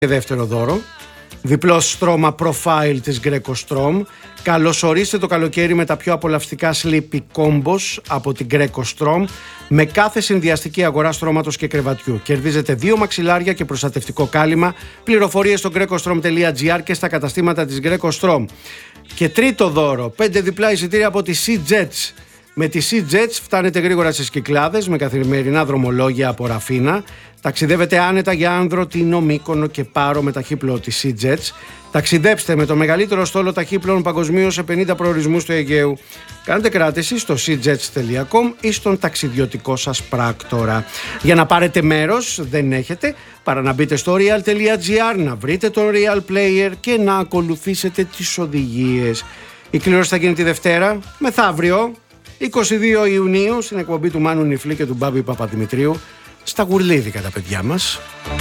Και δεύτερο δώρο, διπλό στρώμα profile της Greco Strom. Καλωσορίστε το καλοκαίρι με τα πιο απολαυστικά sleepy combos από την Greco Strom, με κάθε συνδυαστική αγορά στρώματος και κρεβατιού. Κερδίζετε 2 μαξιλάρια και προστατευτικό κάλυμα. Πληροφορίες στο grecostrom.gr και στα καταστήματα της Greco Strom. Και τρίτο δώρο, 5 διπλά εισιτήρια από τη Sea Jets. Με τη Sea Jets φτάνετε γρήγορα στις Κυκλάδες με καθημερινά δρομολόγια από Ραφίνα. Ταξιδεύετε άνετα για Άνδρο, Τίνο, Μύκονο και Πάρο με ταχύπλοο της Sea Jets. Ταξιδέψτε με το μεγαλύτερο στόλο ταχύπλοων παγκοσμίως σε 50 προορισμούς του Αιγαίου. Κάντε κράτηση στο seajets.com ή στον ταξιδιωτικό σας πράκτορα. Για να πάρετε μέρος δεν έχετε παρά να μπείτε στο real.gr, να βρείτε τον Real Player και να ακολουθήσετε τις οδηγίες. Η κλήρωση θα γίνει τη Δευτέρα, μεθαύριο, 22 Ιουνίου, στην εκπομπή του Μάνου Νιφλή και του Μπάμπη Παπαδημητρίου, στα Γουρλίδικα τα παιδιά μας.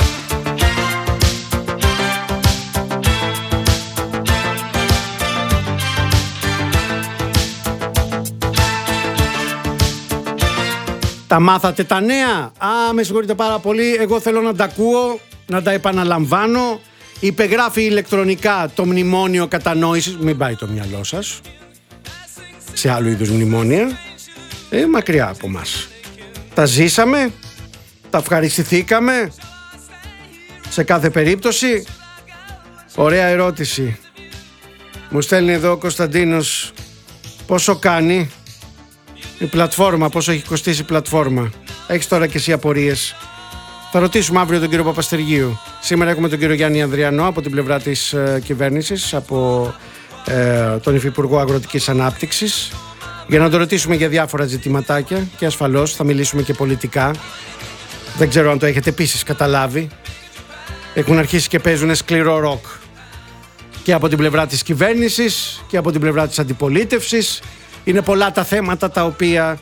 Τα μάθατε τα νέα? Με συγχωρείτε πάρα πολύ, εγώ θέλω να τα ακούω, να τα επαναλαμβάνω. Υπεγράφει ηλεκτρονικά το μνημόνιο κατανόησης, μην πάει το μυαλό σας σε άλλου είδους μνημόνια, μακριά από μας. Τα ζήσαμε, τα ευχαριστηθήκαμε σε κάθε περίπτωση. Ωραία ερώτηση. Μου στέλνει εδώ ο Κωνσταντίνος, πόσο κάνει η πλατφόρμα, πόσο έχει κοστίσει η πλατφόρμα. Έχεις τώρα και εσύ απορίες? Θα ρωτήσουμε αύριο τον κύριο Παπαστεργίου. Σήμερα έχουμε τον κύριο Γιάννη Ανδριανό από την πλευρά της κυβέρνησης, από τον Υφυπουργό Αγροτικής Ανάπτυξης, για να τον ρωτήσουμε για διάφορα ζητηματάκια και ασφαλώς θα μιλήσουμε και πολιτικά. Δεν ξέρω αν το έχετε επίσης καταλάβει. Έχουν αρχίσει και παίζουν σκληρό ροκ και από την πλευρά της κυβέρνησης και από την πλευρά της αντιπολίτευσης. Είναι πολλά τα θέματα τα οποία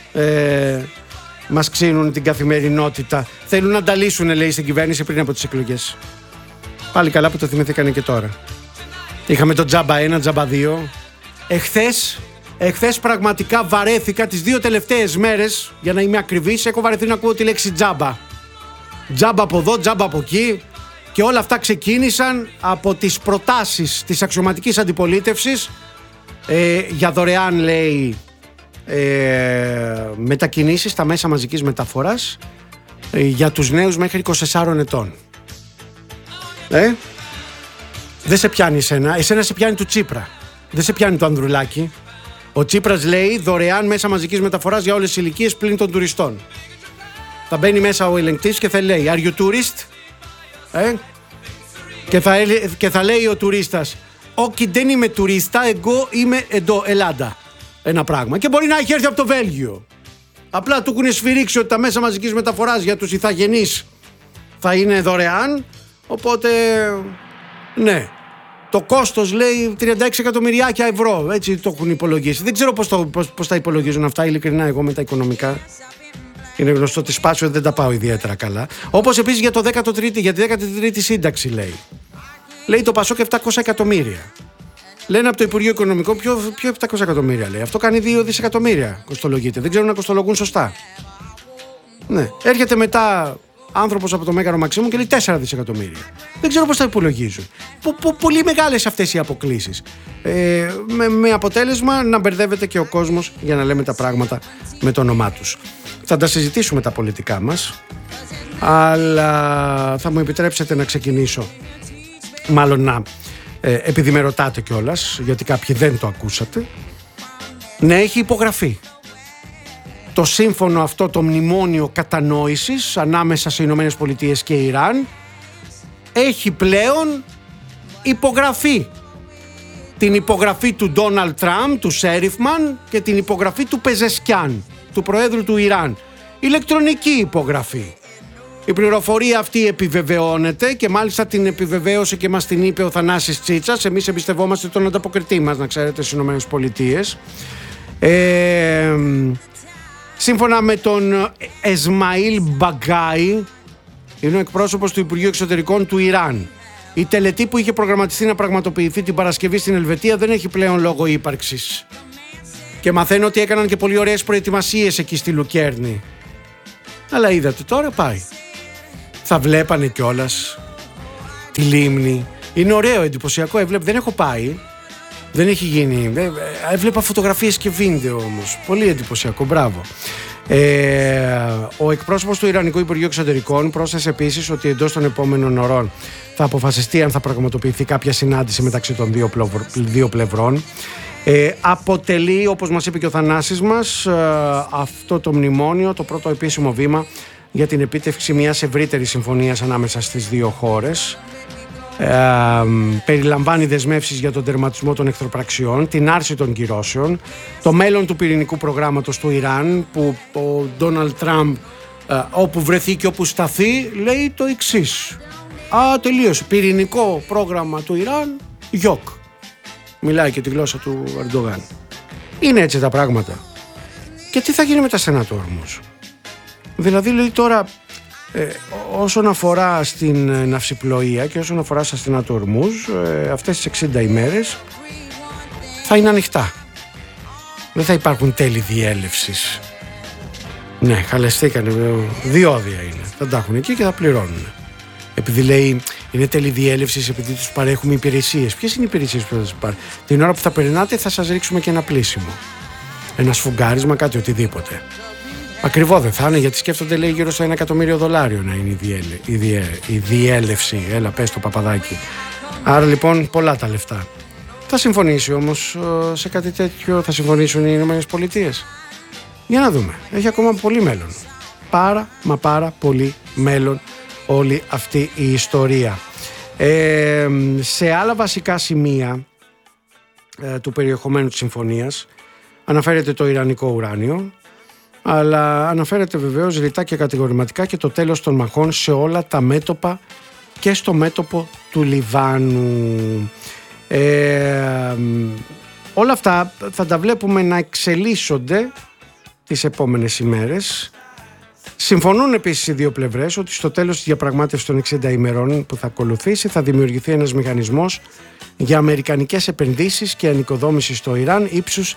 μας ξύνουν την καθημερινότητα. Θέλουν να τα λύσουν, λέει, στην κυβέρνηση πριν από τις εκλογές. Πάλι καλά που το θυμηθήκανε και τώρα. Είχαμε το τζάμπα 1, τζάμπα 2. Εχθές πραγματικά βαρέθηκα τις 2 τελευταίες μέρες, για να είμαι ακριβής, έχω βαρεθεί να ακούω τη λέξη τζάμπα. Τζάμπα από εδώ, τζάμπα από εκεί. Και όλα αυτά ξεκίνησαν από τις προτάσεις της αξιωματικής αντιπολίτευσης για δωρεάν, λέει, μετακινήσεις στα μέσα μαζικής μεταφοράς για τους νέους μέχρι 24 ετών. Δεν σε πιάνει εσένα σε πιάνει του Τσίπρα. Δεν σε πιάνει το Ανδρουλάκη. Ο Τσίπρας λέει δωρεάν μέσα μαζικής μεταφοράς για όλες τις ηλικίες πλην των τουριστών. Θα μπαίνει μέσα ο ελεγκτής και θα λέει Are you tourist? Και θα λέει ο τουρίστας όχι, δεν είμαι τουρίστα, εγώ είμαι εδώ, Ελλάδα. Ένα πράγμα. Και μπορεί να έχει έρθει από το Βέλγιο. Απλά του έχουν σφυρίξει ότι τα μέσα μαζικής μεταφοράς για τους ηθαγενείς θα είναι δωρεάν. Οπότε, ναι. Το κόστος, λέει, 36 εκατομμυριάκια ευρώ. Έτσι το έχουν υπολογίσει. Δεν ξέρω πώς τα υπολογίζουν αυτά, ειλικρινά, εγώ με τα οικονομικά. Είναι γνωστό ότι σπάσιο δεν τα πάω ιδιαίτερα καλά. Όπως επίσης για για τη 13η σύνταξη, λέει. Λέει το Πασόκ 700 εκατομμύρια. Λένε από το Υπουργείο Οικονομικών ποιο 700 εκατομμύρια, λέει. Αυτό κάνει 2 δισεκατομμύρια κοστολογείται. Δεν ξέρουν να κοστολογούν σωστά. Ναι. Έρχεται μετά άνθρωπος από το Μέγαρο Μαξίμου και λέει 4 δισεκατομμύρια. Δεν ξέρω πώς τα υπολογίζουν. Πολύ μεγάλες αυτές οι αποκλίσεις. Με αποτέλεσμα να μπερδεύεται και ο κόσμος για να λέμε τα πράγματα με το όνομά τους. Θα τα συζητήσουμε τα πολιτικά μας, αλλά θα μου επιτρέψετε να ξεκινήσω, μάλλον να, επειδή με ρωτάτε κιόλας, γιατί κάποιοι δεν το ακούσατε, ναι, έχει υπογραφεί το σύμφωνο αυτό, το μνημόνιο κατανόησης ανάμεσα σε Ηνωμένες Πολιτείες και Ιράν. Έχει πλέον υπογραφεί. Την υπογραφή του Ντόναλντ Τραμπ, του Σέριφμαν, και την υπογραφή του Πεζεσκιάν, του Προέδρου του Ιράν. Ηλεκτρονική υπογραφή. Η πληροφορία αυτή επιβεβαιώνεται και μάλιστα την επιβεβαίωσε και μας την είπε ο Θανάσης Τσίτσας. Εμείς εμπιστευόμαστε τον ανταποκριτή μας, να ξέρετε, στις Ηνωμένες Πολιτείες. Σύμφωνα με τον Εσμαήλ Μπαγκάι, είναι ο εκπρόσωπος του Υπουργείου Εξωτερικών του Ιράν, η τελετή που είχε προγραμματιστεί να πραγματοποιηθεί την Παρασκευή στην Ελβετία δεν έχει πλέον λόγο ύπαρξης. Και μαθαίνω ότι έκαναν και πολύ ωραίες προετοιμασίες εκεί στη Λουκέρνη. Αλλά είδατε, τώρα πάει. Θα βλέπανε κιόλας τη λίμνη. Είναι ωραίο, εντυπωσιακό. Δεν έχω πάει. Δεν έχει γίνει. Έβλεπα φωτογραφίες και βίντεο όμως. Πολύ εντυπωσιακό. Μπράβο. Ο εκπρόσωπος του Ιρανικού Υπουργείου Εξωτερικών πρόσθεσε επίσης ότι εντός των επόμενων ωρών θα αποφασιστεί αν θα πραγματοποιηθεί κάποια συνάντηση μεταξύ των δύο πλευρών. Αποτελεί, όπως μας είπε και ο Θανάσης μας, αυτό το μνημόνιο το πρώτο επίσημο βήμα για την επίτευξη μιας ευρύτερης συμφωνίας ανάμεσα στις δύο χώρες. Περιλαμβάνει δεσμεύσεις για τον τερματισμό των εχθροπραξιών, την άρση των κυρώσεων, το μέλλον του πυρηνικού προγράμματος του Ιράν, που ο Ντόναλντ Τραμπ όπου βρεθεί και όπου σταθεί λέει το εξής: τελείωσε, πυρηνικό πρόγραμμα του Ιράν, γιοκ. Μιλάει και τη γλώσσα του Ερντογάν. Είναι έτσι τα πράγματα. Και τι θα γίνει με τα στενά του όρμους? Δηλαδή λέει τώρα, όσον αφορά στην ναυσιπλοεία και όσον αφορά στα στενά του ορμούς, αυτές τις 60 ημέρες θα είναι ανοιχτά. Δεν θα υπάρχουν τέλη διέλευσης. Ναι, χαλαιστήκανε, διόδια είναι. Θα τα έχουν εκεί και θα πληρώνουν. Επειδή λέει είναι τέλη διέλευσης, επειδή τους παρέχουμε υπηρεσίες. Ποιες είναι οι υπηρεσίες που θα σας πάρει? Την ώρα που θα περνάτε θα σας ρίξουμε και ένα πλήσιμο. Ένα σφουγγάρισμα, κάτι οτιδήποτε. Ακριβό δεν θα είναι, γιατί σκέφτονται λέει γύρω στο $1 εκατομμύριο να είναι η διέλευση. Έλα, πες το παπαδάκι. Άρα λοιπόν πολλά τα λεφτά. Θα συμφωνήσει όμως σε κάτι τέτοιο, θα συμφωνήσουν οι ΗΠΑ? Για να δούμε. Έχει ακόμα πολύ μέλλον. Πάρα πολύ μέλλον όλη αυτή η ιστορία. Σε άλλα βασικά σημεία του περιεχομένου της συμφωνίας αναφέρεται το ιρανικό ουράνιο, αλλά αναφέρεται βεβαίως ρητά και κατηγορηματικά και το τέλος των μαχών σε όλα τα μέτωπα και στο μέτωπο του Λιβάνου. Όλα αυτά θα τα βλέπουμε να εξελίσσονται τις επόμενες ημέρες. Συμφωνούν επίσης οι δύο πλευρές ότι στο τέλος της διαπραγμάτευσης των 60 ημερών που θα ακολουθήσει θα δημιουργηθεί ένας μηχανισμός για αμερικανικές επενδύσεις και ανοικοδόμηση στο Ιράν ύψους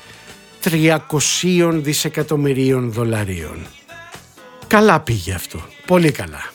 $300 δισεκατομμυρίων. Καλά πήγε αυτό. Πολύ καλά.